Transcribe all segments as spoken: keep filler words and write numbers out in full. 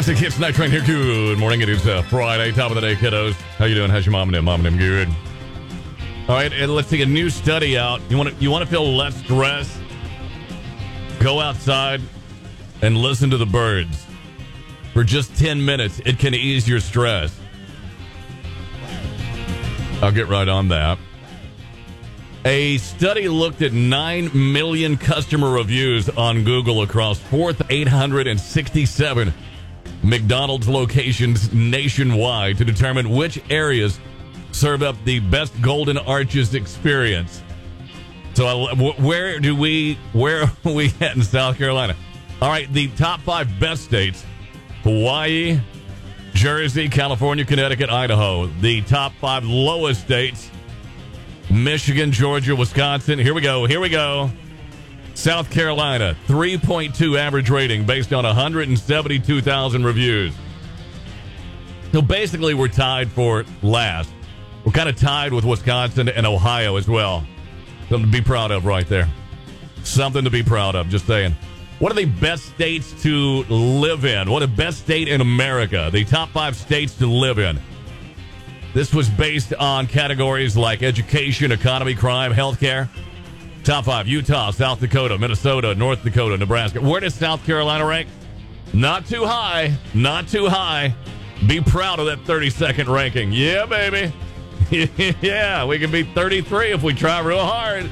Classic Hits Night Train here. Good morning. It is uh, Friday, top of the day, kiddos. How you doing? How's your mom and them? Mom and them good. All right, and let's take a new study out. You want to you want to feel less stress? Go outside and listen to the birds for just ten minutes. It can ease your stress. I'll get right on that. A study looked at nine million customer reviews on Google across four thousand eight hundred sixty-seven McDonald's locations nationwide to determine which areas serve up the best Golden Arches experience. So I, where do we, where are we at in South Carolina? All right, the top five best states: Hawaii, Jersey, California, Connecticut, Idaho. The top five lowest states: Michigan, Georgia, Wisconsin. Here we go. Here we go. South Carolina, three point two average rating based on one hundred seventy-two thousand reviews. So basically, we're tied for last. We're kind of tied with Wisconsin and Ohio as well. Something to be proud of right there. Something to be proud of, just saying. What are the best states to live in? What is the best state in America? The top five states to live in. This was based on categories like education, economy, crime, healthcare. Top five: Utah, South Dakota, Minnesota, North Dakota, Nebraska. Where does South Carolina rank? Not too high. Not too high. Be proud of that thirty-second ranking. Yeah, baby. Yeah, we can be thirty-three if we try real hard.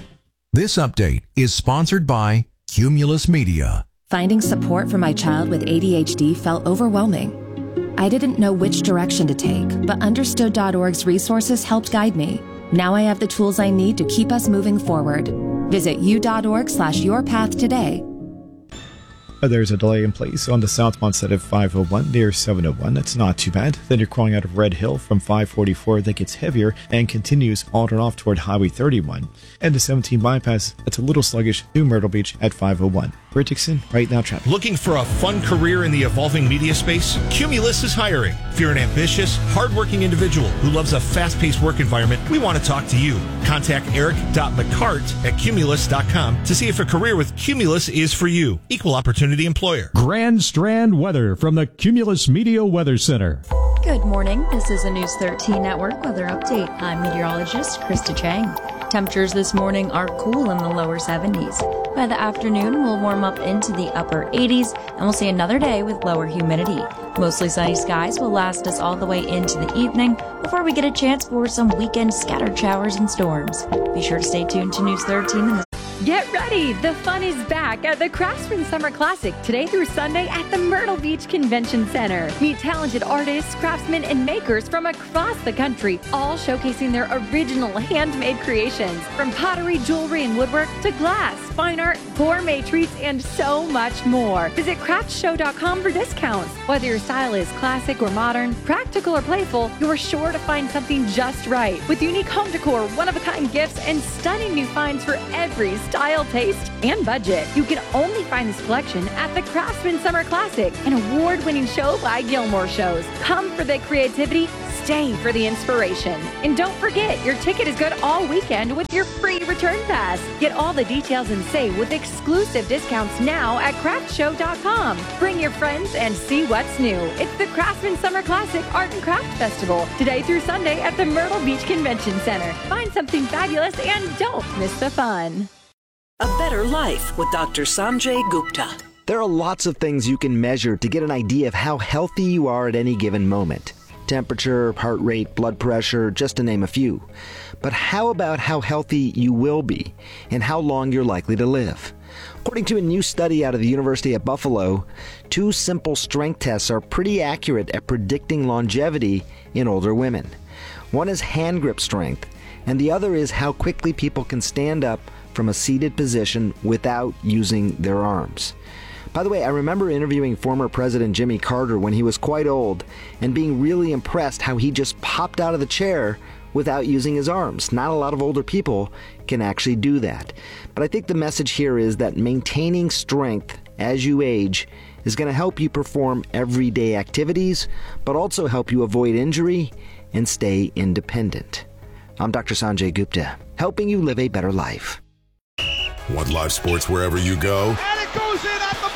This update is sponsored by Cumulus Media. Finding support for my child with A D H D felt overwhelming. I didn't know which direction to take, but understood dot org's resources helped guide me. Now I have the tools I need to keep us moving forward. Visit u.org slash your path today. There's a delay in place on the southbound side of five oh one near seven oh one. That's not too bad. Then you're crawling out of Red Hill from five forty-four. That gets heavier and continues on and off toward Highway thirty-one. And the seventeen bypass, that's a little sluggish through Myrtle Beach at five oh one. Britt Dixon, right now traffic. Looking for a fun career in the evolving media space? Cumulus is hiring. If you're an ambitious, hardworking individual who loves a fast-paced work environment, we want to talk to you. Contact eric dot mccart at cumulus dot com to see if a career with Cumulus is for you. Equal opportunity employer. Grand Strand weather from the Cumulus Media Weather Center. Good morning. This is a News thirteen Network weather update. I'm meteorologist Krista Chang. Temperatures this morning are cool in the lower seventies. By the afternoon, we'll warm up into the upper eighties, and we'll see another day with lower humidity. Mostly sunny skies will last us all the way into the evening before we get a chance for some weekend scattered showers and storms. Be sure to stay tuned to News thirteen in the Get ready! The fun is back at the Craftsman Summer Classic today through Sunday at the Myrtle Beach Convention Center. Meet talented artists, craftsmen, and makers from across the country, all showcasing their original handmade creations. From pottery, jewelry, and woodwork to glass, fine art, gourmet treats, and so much more. Visit craft show dot com for discounts. Whether your style is classic or modern, practical or playful, you're sure to find something just right. With unique home decor, one-of-a-kind gifts, and stunning new finds for every style, taste, and budget. You can only find this collection at the Craftsman Summer Classic, an award-winning show by Gilmore Shows. Come for the creativity, stay for the inspiration. And don't forget, your ticket is good all weekend with your free return pass. Get all the details and save with exclusive discounts now at craft show dot com. Bring your friends and see what's new. It's the Craftsman Summer Classic Art and Craft Festival, today through Sunday at the Myrtle Beach Convention Center. Find something fabulous and don't miss the fun. A Better Life with Doctor Sanjay Gupta. There are lots of things you can measure to get an idea of how healthy you are at any given moment. Temperature, heart rate, blood pressure, just to name a few. But how about how healthy you will be and how long you're likely to live? According to a new study out of the University of Buffalo, two simple strength tests are pretty accurate at predicting longevity in older women. One is hand grip strength, and the other is how quickly people can stand up from a seated position without using their arms. By the way, I remember interviewing former President Jimmy Carter when he was quite old and being really impressed how he just popped out of the chair without using his arms. Not a lot of older people can actually do that. But I think the message here is that maintaining strength as you age is going to help you perform everyday activities, but also help you avoid injury and stay independent. I'm Doctor Sanjay Gupta, helping you live a better life. Want live sports wherever you go? And it goes in at the buzzer!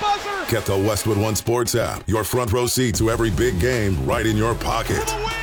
Get the Westwood One Sports app. Your front row seat to every big game right in your pocket.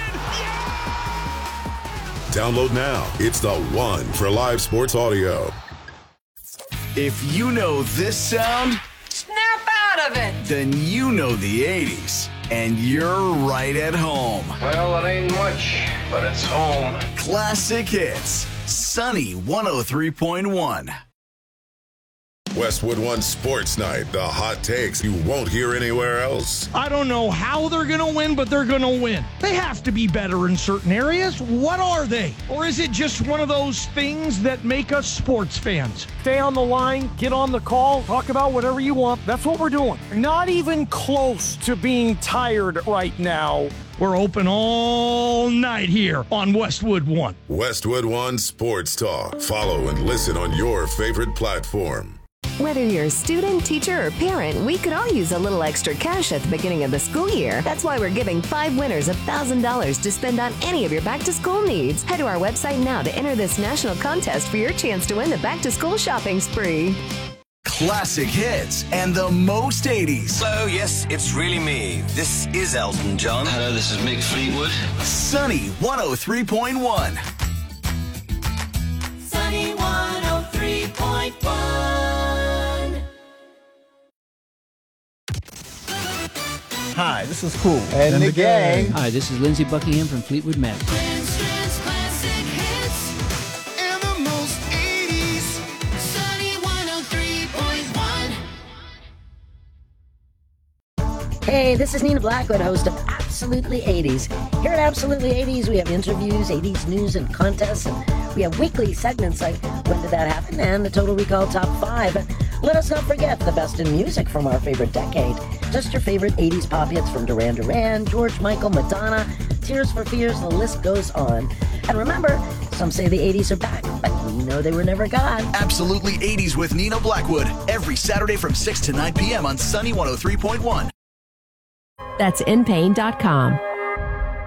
Download now. It's the one for live sports audio. If you know this sound, snap out of it. Then you know the eighties. And you're right at home. Well, it ain't much, but it's home. Classic Hits. Sunny one oh three point one. Westwood One Sports Night. The hot takes you won't hear anywhere else. I don't know how they're going to win, but they're going to win. They have to be better in certain areas. What are they? Or is it just one of those things that make us sports fans? Stay on the line, get on the call, talk about whatever you want. That's what we're doing. Not even close to being tired right now. We're open all night here on Westwood One. Westwood One Sports Talk. Follow and listen on your favorite platform. Whether you're a student, teacher, or parent, we could all use a little extra cash at the beginning of the school year. That's why we're giving five winners one thousand dollars to spend on any of your back-to-school needs. Head to our website now to enter this national contest for your chance to win the back-to-school shopping spree. Classic hits and the most eighties. Hello, yes, it's really me. This is Elton John. Hello, this is Mick Fleetwood. Sunny one oh three point one. Sunny one oh three point one. Hi, this is Cool. And, and the, the gang. gang. Hi, this is Lindsey Buckingham from Fleetwood Mac. Hey, this is Nina Blackwood, host of Absolutely eighties. Here at Absolutely eighties, we have interviews, eighties news, and contests, and we have weekly segments like When Did That Happen? And the Total Recall Top five. Let us not forget the best in music from our favorite decade. Just your favorite eighties pop hits from Duran Duran, George Michael, Madonna, Tears for Fears, the list goes on. And remember, some say the eighties are back, but we know they were never gone. Absolutely eighties with Nina Blackwood, every Saturday from six to nine p.m. on Sunny one oh three point one. That's in pain dot com.